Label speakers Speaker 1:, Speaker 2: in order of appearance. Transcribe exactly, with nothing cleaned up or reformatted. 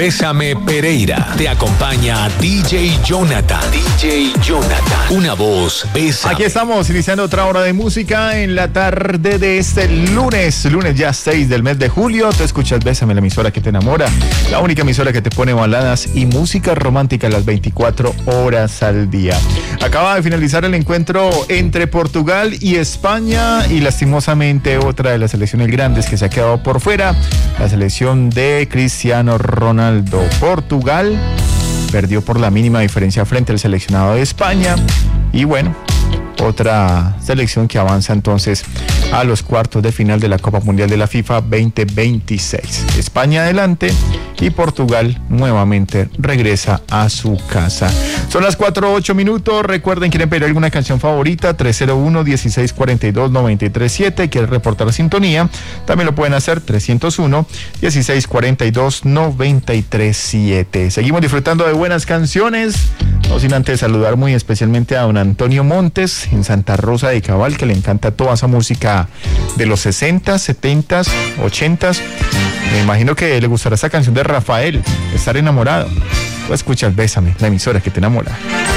Speaker 1: Bésame Pereira. Te acompaña D J Jonathan. D J Jonathan. Una voz, Bésame.
Speaker 2: Aquí estamos iniciando otra hora de música en la tarde de este lunes. Lunes ya seis del mes de julio. Te escuchas Bésame, la emisora que te enamora. La única emisora que te pone baladas y música romántica las veinticuatro horas al día. Acaba de finalizar el encuentro entre Portugal y España y lastimosamente otra de las selecciones grandes que se ha quedado por fuera, la selección de Cristiano Ronaldo. Portugal perdió por la mínima diferencia frente al seleccionado de España y bueno, otra selección que avanza entonces a los cuartos de final de la Copa Mundial de la FIFA veinte veintiséis. España adelante y Portugal nuevamente regresa a su casa. Son las cuatro ocho minutos. Recuerden, quieren pedir alguna canción favorita, tres cero uno, dieciséis cuarenta y dos, noventa y tres siete. Quieren reportar sintonía, también lo pueden hacer, trescientos uno, dieciséis cuarenta y dos, noventa y tres siete. Seguimos disfrutando de buenas canciones, no sin antes saludar muy especialmente a don Antonio Montes en Santa Rosa de Cabal, que le encanta toda esa música de los sesenta, setenta, ochenta. Me imagino que le gustará esa canción de Rafael, Estar Enamorado. Tú escuchas Bésame, la emisora que te enamora.